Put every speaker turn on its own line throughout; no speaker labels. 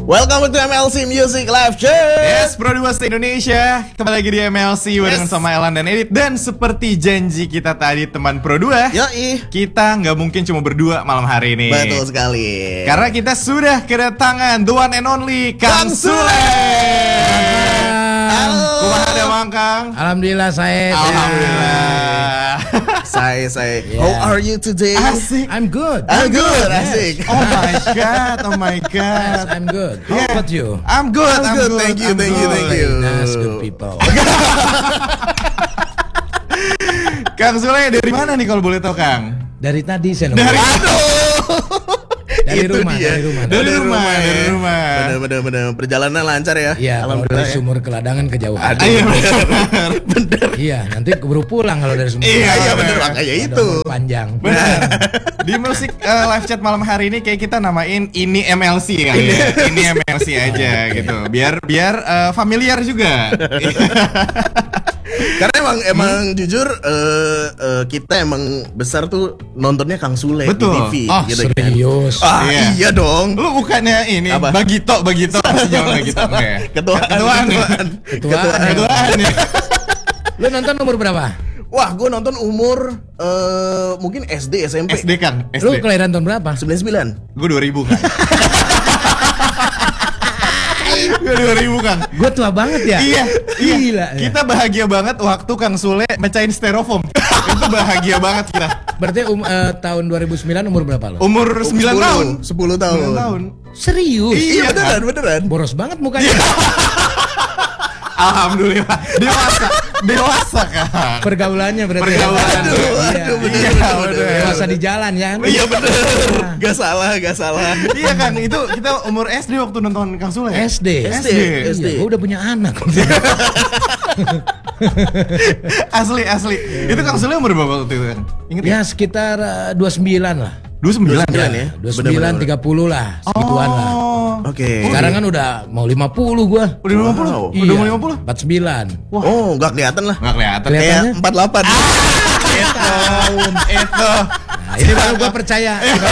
Welcome to MLC Music Live Check.
Yes, Pro 2 Indonesia. Kembali lagi di MLC barengan sama Elan dan Edit. Dan seperti janji kita tadi teman Pro 2,
Yoi,
kita nggak mungkin cuma berdua malam hari ini.
betul sekali.
Karena kita sudah kedatangan the one and only Kang Sule.
Halo.
Kumaha ada Mang Kang?
Alhamdulillah saya.
Alhamdulillah.
Saya.
Yeah.
How are you today?
Asik.
I'm good.
I'm good.
Yes.
Asik.
Oh my god, oh my
Yes,
god.
I'm good. How
Yeah.
about you?
I'm good.
Thank you.
Nice, good people.
Kang Sule dari mana nih kalau boleh tahu Kang?
Dari tadi saya nunggu.
Dari
Dari
Itu
rumah,
dia.
dari rumah.
Dari rumah.
Bener. Perjalanan lancar ya.
Iya, kalau
Alhamdulillah.
dari sumur ke ladangan kejauhan.
Iya benar.
Iya, nanti keburu pulang kalau dari sumur.
Iya,
bener, makanya itu.
Panjang.
Benar. Di musik live chat malam hari ini kayak kita namain ini MLC kali ya. Ini MLC aja gitu. Biar familiar juga.
Karena emang jujur kita emang besar tuh nontonnya Kang Sule
Betul.
di TV
Oh,
gitu kan.
serius.
Iya.
Iya dong.
Lu bukannya ini
Apa?
Bagito masih jauh Bagito. Oke.
Ketuaan.
Ketuaan ya.
Lu nonton umur berapa?
Wah, gue nonton umur mungkin SD, SMP.
SD Kang,
Lu
SD.
kelahiran tahun berapa?
99.
Gue 2000 Kang. Gue 2000 Kang.
Gue tua banget ya.
Iya.
Gila. Ya.
Kita bahagia banget waktu Kang Sule mecahin styrofoam. Itu bahagia banget kita.
Berarti tahun 2009 umur berapa lo?
Umur 9 tahun.
10 tahun.
9 tahun.
Serius?
Iya,
beneran.
Boros banget mukanya.
Alhamdulillah. Dewasa Kang.
Pergaulannya berarti.
Pergaulan.
Aduh, bener.
Dewasa di jalan ya.
Iya bener. Gak salah.
Iya Kang, itu kita umur SD waktu nonton Kang Sule.
SD.
SD.
Iya, gue udah punya anak.
Asli. Itu Kang Sule umur berapa waktu itu Kang? Ingat ya?
Ya sekitar 29 lah.
29
ya?
29 30 lah, segituan lah.
Oke.
Sekarang kan udah mau 50 gua.
Udah 50?
Wow.
Udah mau 50?
49.
Oh, gak kelihatan lah.
Nggak kelihatan.
Kayak
Kelihatannya?
48.
Itu.
Nah, ini baru gua percaya.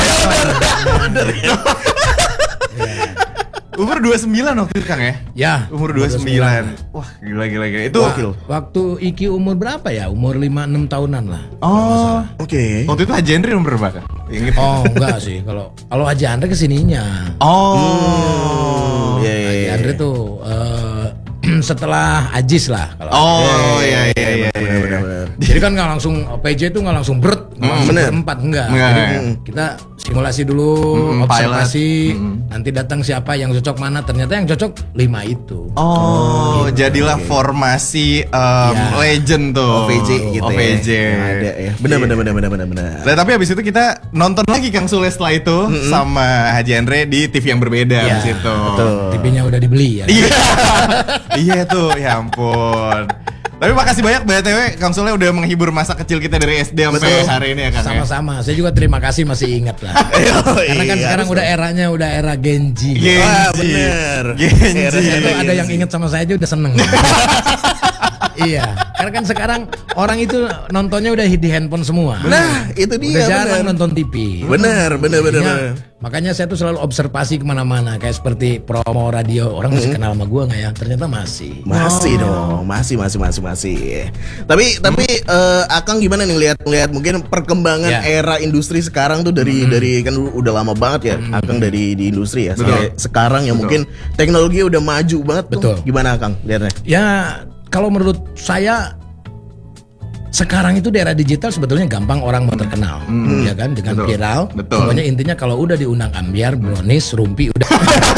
Umur 29 waktu itu Kang ya?
Ya.
Umur 29. Wah, gila. Itu
Waktu Iki umur berapa ya? Umur 5-6 tahunan lah.
Oh.
Oke.
Waktu itu Haji Henry umur berapa Kang? Ingat?
Oh, enggak sih. Kalau Haji Andre kesininya.
Oh.
Iya.
Haji Andre tuh setelah Ajis lah kalau.
Oh, iya.
Bener.
Jadi kan nggak langsung PJ itu nggak langsung berat,
bener.
berempat enggak.
Enggak,
Jadi
ya.
kita simulasi dulu, observasi, nanti datang siapa yang cocok mana. Ternyata yang cocok 5 itu.
Oh, jadilah formasi legend tuh.
OVJ gitu
OVJ.
ya. Yang ada ya. Bener.
Nah, tapi habis itu kita nonton lagi Kang Sule setelah itu sama Haji Andre di TV yang berbeda
Iya,
habis itu.
betul.
TV-nya udah dibeli ya.
Iya tuh, ya ampun. Tapi makasih banyak BTW Kang Sule udah menghibur masa kecil kita dari SD sampai hari ini ya Kang.
Sama-sama. Saya juga terima kasih masih ingat lah. Karena kan sekarang udah eranya udah era Gen Z.
Wah, bener.
Genji.
Itu ada yang ingat sama saya aja udah seneng. Iya, karena kan sekarang orang itu nontonnya udah di handphone semua.
Nah, itu dia.
Udah jarang
bener.
nonton TV.
Bener.
Makanya saya tuh selalu observasi kemana-mana. Kayak seperti promo radio, orang masih kenal sama gua nggak ya? Ternyata masih.
Masih dong, masih. Tapi Akang gimana nih lihat mungkin perkembangan
Ya.
era industri sekarang tuh dari kan udah lama banget ya Akang dari di industri ya. Sampai sekarang ya mungkin teknologi udah maju banget tuh.
Betul.
Gimana Akang lihatnya?
Ya, kalau menurut saya sekarang itu di era digital sebetulnya gampang orang mau terkenal, ya kan, dengan
Betul.
viral.
Betul.
Pokoknya intinya kalau udah diundang ambiar, brownies, rumpi udah.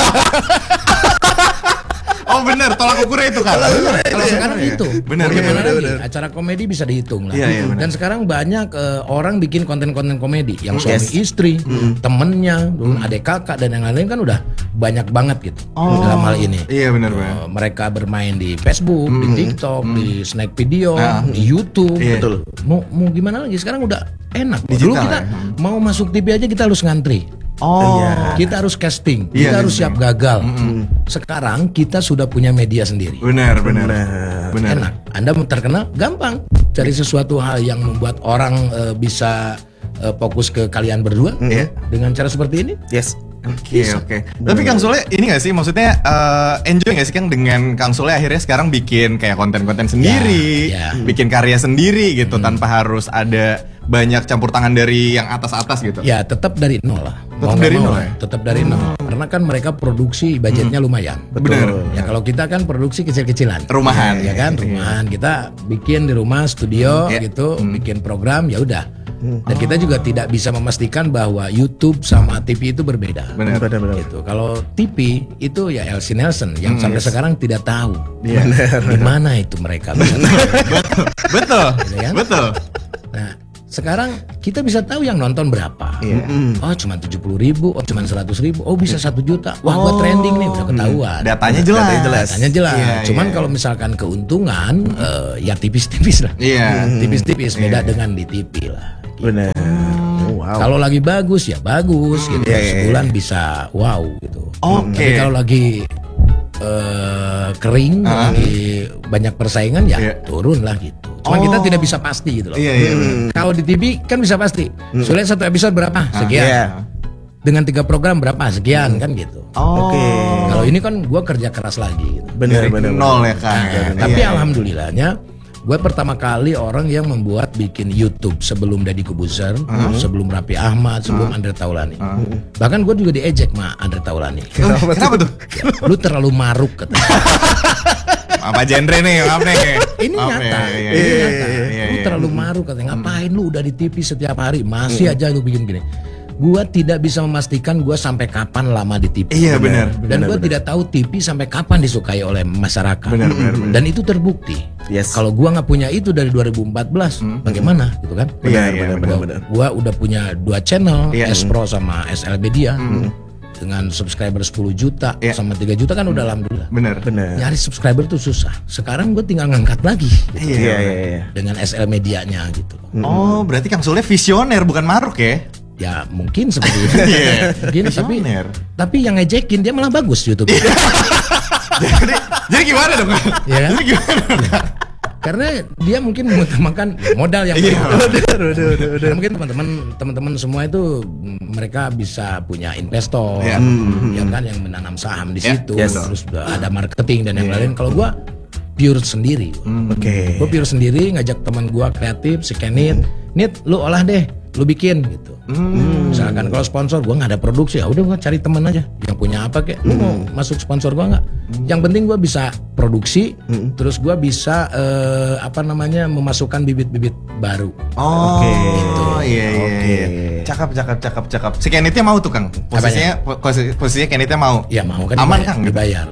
Oh bener, tolak ukurnya itu Kang.
Kalau sekarang itu,
Benar,
bagaimana
benar,
lagi? Acara komedi bisa dihitung lah.
Iya, benar.
Dan sekarang banyak orang bikin konten-konten komedi yang suami
Yes.
istri, temennya, dulu adik kakak dan yang lain kan udah banyak banget gitu dalam hal ini.
Iya benar Bang.
Mereka bermain di Facebook, di TikTok, di Snack Video,
Nah.
di YouTube.
Iya.
Betul.
Mau gimana lagi? Sekarang udah enak. Dulu
Digital,
kita
ya?
mau masuk TV aja kita harus ngantri.
Oh.
Kita harus casting,
Iya,
kita harus
casting.
siap gagal. Sekarang kita sudah punya media sendiri.
Benar.
Enak. Anda mau terkenal gampang. Cari sesuatu hal yang membuat orang bisa fokus ke kalian berdua
Iya.
dengan cara seperti ini.
Yes.
Oke. Tapi Kang Sule ini gak sih, maksudnya enjoy gak sih Kang dengan Kang Sule akhirnya sekarang bikin kayak konten-konten sendiri, bikin karya sendiri gitu tanpa harus ada banyak campur tangan dari yang atas-atas gitu?
Ya tetap dari nol lah.
Tetap dari nol ya?
Tetap dari nol. Karena kan mereka produksi budgetnya lumayan.
Bener.
Ya kalau kita kan produksi kecil-kecilan.
Rumahan.
Ya kan, rumahan. Kita bikin di rumah studio gitu, bikin program ya udah. Dan kita juga tidak bisa memastikan bahwa YouTube sama TV itu berbeda.
Benar.
Gitu. Kalau TV itu ya Elsie Nelson yang sampai sekarang tidak tahu di mana itu mereka.
Betul.
Gitu kan?
Betul.
Nah, sekarang kita bisa tahu yang nonton berapa. Oh cuma 70.000, oh cuma 100.000, oh bisa 1 juta. Wah gua trending nih, udah ketahuan.
Datanya jelas.
Datanya jelas.
Iya,
Cuman kalau misalkan keuntungan ya tipis-tipis lah.
Iya.
Tipis-tipis beda dengan di TV lah.
Benar. Wow.
Kalau lagi bagus ya bagus gitu. Sebulan bisa wow gitu. Tapi kalau lagi kering, lagi banyak persaingan ya turun lah gitu. Cuman kita tidak bisa pasti gitu loh. Kalau di TV kan bisa pasti. Sulit satu episode berapa? Sekian. Dengan 3 program berapa? Sekian kan gitu. Kalau ini kan gue kerja keras lagi. Gitu.
Bener. Nol ya kan.
Tapi alhamdulillahnya gue pertama kali orang yang membuat bikin YouTube sebelum Deddy Corbuzier, sebelum Raffi Ahmad, sebelum Andre Taulany. Bahkan gue juga diejek sama Andre Taulany.
Kenapa tuh?
Lu terlalu maruk katanya.
Apa genre nih? Maaf nih.
Ini nyata. Lu terlalu maruk katanya. Ngapain lu udah di TV setiap hari masih aja lu bikin gini. Gua tidak bisa memastikan gua sampai kapan lama di TV.
Iya benar.
Dan gua tidak tahu TV sampai kapan disukai oleh masyarakat.
Benar.
Dan itu terbukti. Kalau gua nggak punya itu dari 2014, bagaimana gitu kan?
Benar.
Gua udah punya 2 channel, S Pro sama SL Media. Dengan subscriber 10 juta sama 3 juta kan udah alhamdulillah.
Benar.
Nyari subscriber tuh susah. Sekarang gue tinggal ngangkat lagi.
Iya.
Dengan SL Medianya gitu.
Oh, berarti Kang Sule visioner bukan maruk ya?
Ya mungkin seperti itu. Mungkin tapi yang ngejekin dia malah bagus YouTube.
Jadi gimana dong?
Ya kan? Karena dia mungkin mengutamakan modal yang udah. Mungkin teman-teman semua itu mereka bisa punya investor, ya kan, yang menanam saham di situ, terus ada marketing dan yang lain. Kalau gua pure sendiri, gua pure sendiri ngajak teman gua kreatif, si Kenit, lu olah deh, lu bikin gitu. Misalkan kalau sponsor gua nggak ada produksi, ya udah gua cari teman aja yang punya apa kayak, lu mau masuk sponsor gua nggak? Yang penting gua bisa produksi, terus gua bisa memasukkan bibit-bibit baru.
Iya. Cakep. Si Kenitnya mau tuh Kang. Posisinya Kenitnya mau.
Ya mau kan.
Aman Kang
dibayar.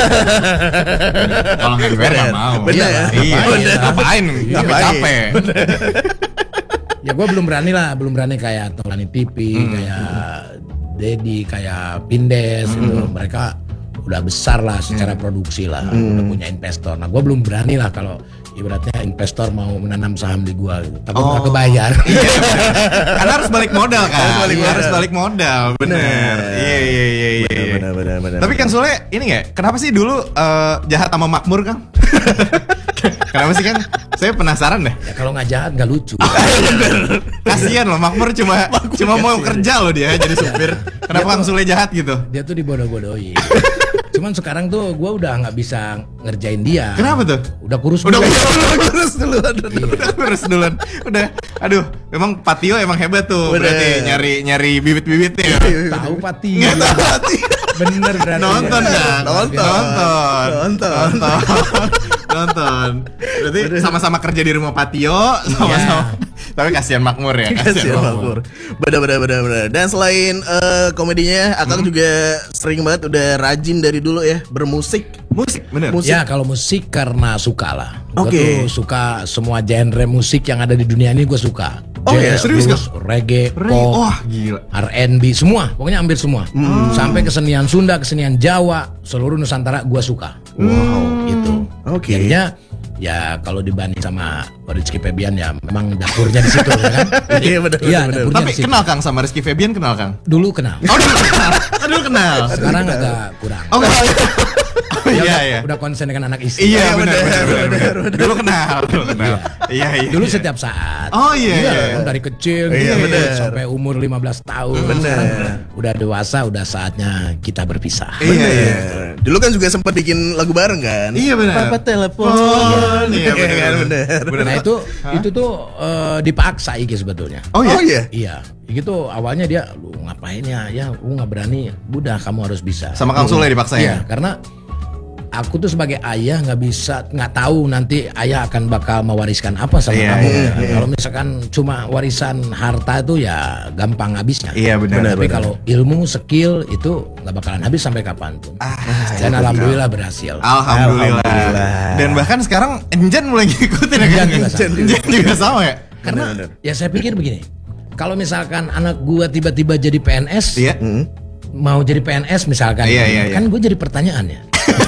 Kalau nggak dibayar nggak mau.
Bener.
Iya. Ngapain? Capek.
Ya gue belum berani kayak Taulany TV, kayak Deddy, kayak Pindes gitu. Mereka udah besar lah secara produksi lah, udah punya investor. Nah gue belum berani lah kalau ibaratnya investor mau menanam saham di gue gitu. Takut nggak kebayar.
Karena harus balik modal kan. Harus balik modal. Bener. Iya.
Bener.
Tapi Kang Sule ini nggak? Kenapa sih dulu jahat sama makmur Kang? Kenapa sih Kang? Saya penasaran deh.
Ya kalau nggak jahat nggak lucu.
Kasian loh, makmur cuma mau kerja loh dia jadi supir. Kenapa Kang Sule jahat gitu?
Dia tuh dibodoh-bodohin. Cuman sekarang tuh gue udah nggak bisa ngerjain dia.
Kenapa tuh?
Udah kurus
duluan. Udah. Aduh, memang Patio emang hebat tuh. Berarti nyari bibit-bibitnya.
Tahu Patio. Bener berarti. Nonton. Berarti sama-sama kerja di rumah Patio, sama-sama. Tapi kasihan makmur ya.
Kasihan makmur. Bener. Dan selain komedinya, Akang juga sering banget udah rajin dari dulu ya bermusik.
Bener.
Ya kalau musik karena suka lah. Gue tuh suka semua genre musik yang ada di dunia ini gue suka. Jazz, blues, reggae, pop,
gila.
R&B, semua. Pokoknya hampir semua. Sampai kesenian Sunda, kesenian Jawa, seluruh Nusantara gue suka. Gitu. Jadinya ya kalau dibanding sama Rizky Febian ya memang dapurnya di situ ya kan.
Iya benar.
Tapi kenal Kang sama Rizky Febian kenal Kang?
Dulu kenal.
Dulu kenal.
Sekarang agak kurang.
Iya.
Udah konsen dengan anak istri.
Iya benar. Dulu kenal. Iya.
Dulu setiap saat.
Oh iya.
Dari kecil sampai umur 15 tahun.
Benar.
Udah dewasa, udah saatnya kita berpisah.
Iya. Dulu kan juga sempat bikin lagu bareng kan?
Iya benar.
Papa telepon.
Iya
benar.
Nah itu tuh dipaksa Iki sebetulnya.
Oh iya.
Iya, gitu awalnya dia lu ngapain ya, lu nggak berani, udah kamu harus bisa.
Sama Kang Sule dipaksa
Iya,
ya?
karena aku tuh sebagai ayah nggak tahu nanti ayah akan bakal mewariskan apa sama
Iya,
kamu.
iya.
Kalau misalkan cuma warisan harta itu ya gampang habisnya.
Iya benar.
Tapi kalau ilmu, skill itu nggak bakalan habis sampai kapanpun. Dan alhamdulillah berhasil.
Alhamdulillah. Dan bahkan sekarang Enjan mulai ngikutin
Enjan juga sama.
Enjan juga sama ya?
Karena ya saya pikir begini, kalau misalkan anak gua tiba-tiba jadi PNS,
Iya.
mau jadi PNS misalkan,
Iya.
kan gue jadi pertanyaan ya.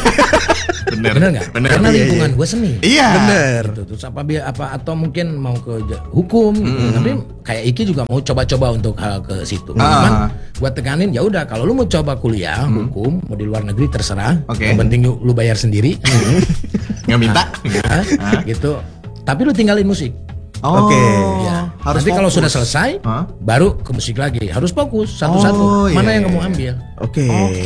Bener
Bener nggak? Karena lingkungan gue seni.
Iya.
Bener.
Gitu. Terus apa atau mungkin mau ke hukum, tapi kayak Iki juga mau coba-coba untuk hal ke situ. Cuman gue tekanin ya udah kalau lu mau coba kuliah hukum mau di luar negeri terserah.
Oke.
Yang penting lu bayar sendiri.
Nggak minta.
Gitu. Tapi lu tinggalin musik.
Oke.
Ya.
Harus
Nanti kalau
fokus.
sudah selesai, baru ke musik lagi. Harus fokus satu-satu. Mana yang kamu ambil?
Oke.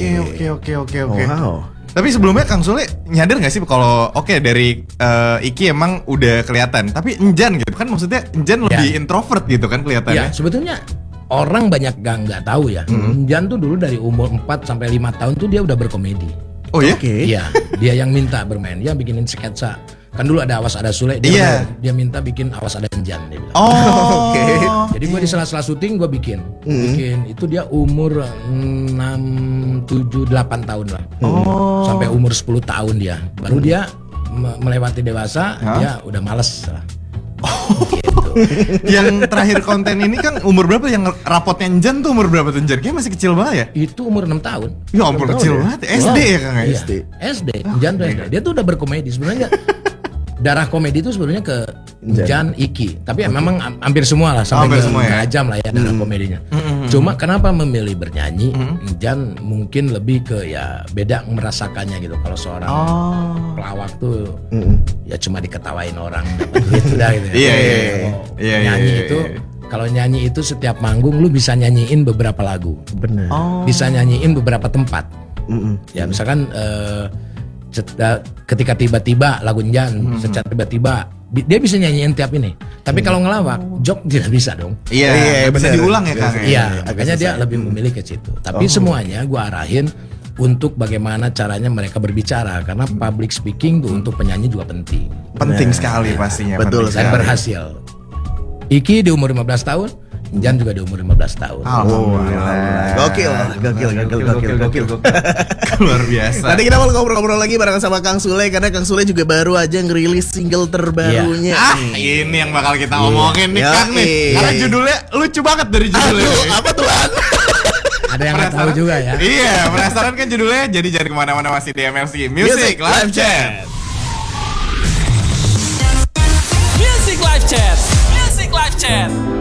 Oke.
Wow.
Tapi sebelumnya Kang Sule nyadar nggak sih kalau dari Iki emang udah kelihatan, tapi Enjan gitu kan maksudnya Enjan lebih introvert gitu kan kelihatannya.
Ya, sebetulnya orang banyak nggak tahu ya. Jan tuh dulu dari umur 4 sampai 5 tahun tuh dia udah berkomedi.
Oh ya?
Oke.
Iya, dia yang minta bermain, dia bikinin sketsa. Kan dulu ada Awas Ada Sule, dia minta bikin Awas Ada Enjan dia bilang.
Oh.
Oke.
Jadi gue di sela-sela syuting gue bikin itu dia umur 6, 7, 8 tahun lah. Sampai umur 10 tahun dia. Baru dia melewati dewasa, dia udah males lah. Gitu.
Yang terakhir konten ini kan umur berapa yang rapotnya Enjan tuh umur berapa tuh Enjan? Kayaknya masih kecil banget ya?
Itu umur 6 tahun.
Ya ampun kecil banget. SD ya Kang ya?
Iya, SD. Jan tuh SD. Dia tuh udah berkomedi sebenarnya. Darah komedi itu sebenarnya ke Jan, Iki. Tapi memang hampir semua lah sampai ke jam lah ya darah komedinya. Cuma kenapa memilih bernyanyi? Jan mungkin lebih ke ya beda merasakannya gitu. Kalau seorang pelawak tuh ya cuma diketawain orang dapat duit udah gitu.
Iya.
Nyanyi itu kalau nyanyi itu setiap manggung lu bisa nyanyiin beberapa lagu.
Benar.
Bisa nyanyiin beberapa tempat. Ya misalkan ketika tiba-tiba lagu Jan secara tiba-tiba dia bisa nyanyiin tiap ini. Tapi kalau ngelawak, jok tidak bisa dong.
Iya, bisa diulang ya Kang.
Iya, makanya dia lebih memilih ke situ. Tapi semuanya gua arahin untuk bagaimana caranya mereka berbicara karena public speaking tuh untuk penyanyi juga penting.
Penting sekali pastinya.
Betul
Dan berhasil. Iki di umur 15 tahun, Jan juga di umur 15 tahun.
Alhamdulillah.
Gokil.
Luar biasa.
Nanti kita mau ngobrol-ngobrol lagi bareng sama Kang Sule karena Kang Sule juga baru aja ngerilis single terbarunya.
Ini yang bakal kita omongin nih Kang nih. Karena judulnya lucu banget dari judulnya.
Apa tuh?
Ada yang nggak tahu juga ya.
Iya, penasaran kan judulnya? Jadi jangan kemana-mana, masih di MLC Music Live Chat.
Music Live Chat. Music Live Chat.